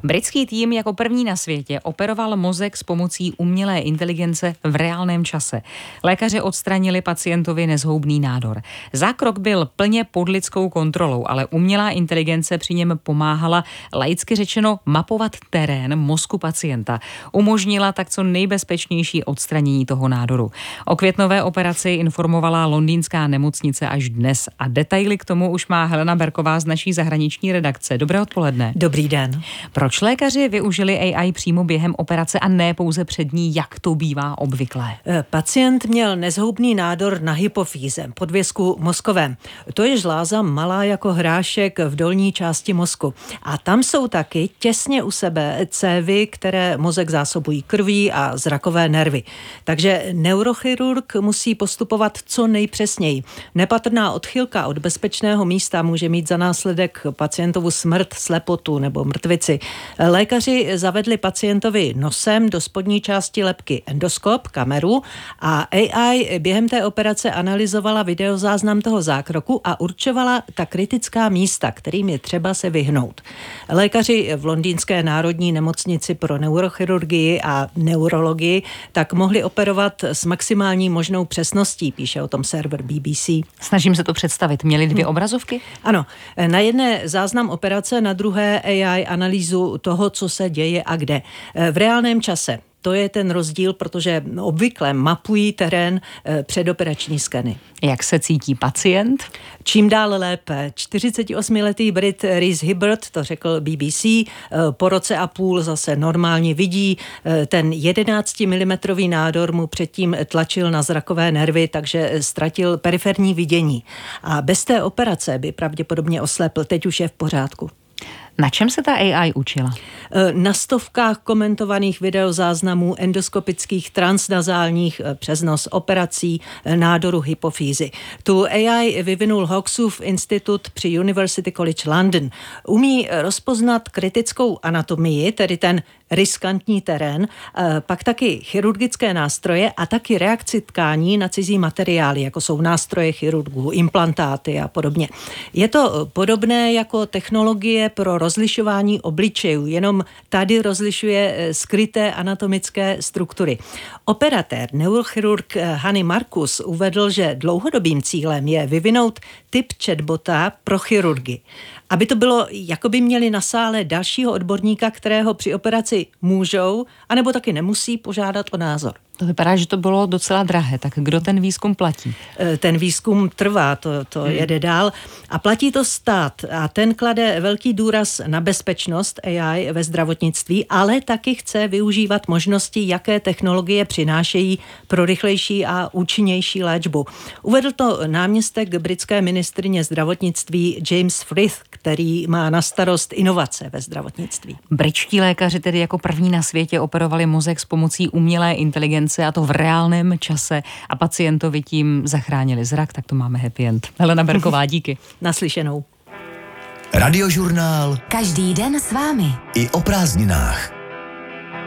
Britský tým jako první na světě operoval mozek s pomocí umělé inteligence v reálném čase. Lékaři odstranili pacientovi nezhoubný nádor. Zákrok byl plně pod lidskou kontrolou, ale umělá inteligence při něm pomáhala, laicky řečeno, mapovat terén mozku pacienta. Umožnila tak co nejbezpečnější odstranění toho nádoru. O květnové operaci informovala londýnská nemocnice až dnes a detaily k tomu už má Helena Berková z naší zahraniční redakce. Dobré odpoledne. Dobrý den. Proč lékaři využili AI přímo během operace a ne pouze před ní, jak to bývá obvyklé? Pacient měl nezhoubný nádor na hypofýze, podvězku mozkovém. To je žláza malá jako hrášek v dolní části mozku. A tam jsou taky těsně u sebe cévy, které mozek zásobují krví a zrakové nervy. Takže neurochirurg musí postupovat co nejpřesněji. Nepatrná odchylka od bezpečného místa může mít za následek pacientovu smrt, slepotu nebo mrtvici. Lékaři zavedli pacientovi nosem do spodní části lebky endoskop, kameru, a AI během té operace analyzovala videozáznam toho zákroku a určovala ta kritická místa, kterým je třeba se vyhnout. Lékaři v londýnské národní nemocnici pro neurochirurgii a neurologii tak mohli operovat s maximální možnou přesností, píše o tom server BBC. Snažím se to představit. Měli 2 obrazovky? Ano, na jedné záznam operace, na druhé AI analýzu toho, co se děje a kde. V reálném čase. To je ten rozdíl, protože obvykle mapují terén předoperační skeny. Jak se cítí pacient? Čím dál lépe. 48letý Brit Rhys Hibbert to řekl BBC, po roce a půl zase normálně vidí. Ten 11 mm nádor mu předtím tlačil na zrakové nervy, takže ztratil periferní vidění. A bez té operace by pravděpodobně oslepl. Teď už je v pořádku. Na čem se ta AI učila? Na stovkách komentovaných videozáznamů endoskopických transnazálních přes nos operací nádoru hypofýzy. Tu AI vyvinul Hawksův institut při University College London. Umí rozpoznat kritickou anatomii, tedy ten riskantní terén, pak taky chirurgické nástroje a taky reakci tkání na cizí materiály, jako jsou nástroje chirurgů, implantáty a podobně. Je to podobné jako technologie pro rozlišování obličejů, jenom tady rozlišuje skryté anatomické struktury. Operatér, neurochirurg Hany Markus uvedl, že dlouhodobým cílem je vyvinout typ chatbota pro chirurgy. Aby to bylo, jako by měli na sále dalšího odborníka, kterého při operaci můžou, anebo taky nemusí požádat o názor. To vypadá, že to bylo docela drahé, tak kdo ten výzkum platí? Ten výzkum trvá, to jede dál a platí to stát a ten klade velký důraz na bezpečnost AI ve zdravotnictví, ale taky chce využívat možnosti, jaké technologie přinášejí pro rychlejší a účinnější léčbu. Uvedl to náměstek britské ministryně zdravotnictví James Frith, který má na starost inovace ve zdravotnictví. Britští lékaři tedy jako první na světě operovali mozek s pomocí umělé inteligence, a to v reálném čase a pacientovi tím zachránili zrak, tak to máme happy end. Helena Berková, díky. Naslyšenou. Radiožurnál. Každý den s vámi. I o prázdninách.